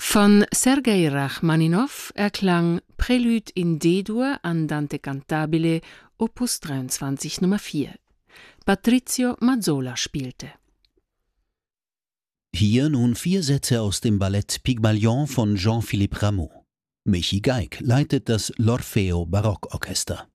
Von Sergei Rachmaninow erklang Prelude in D-Dur Andante cantabile Opus 23 Nummer 4. Patrizio Mazzola spielte. Hier nun 4 Sätze aus dem Ballett Pygmalion von Jean-Philippe Rameau. Michi Geig leitet das l'Orfeo Barockorchester.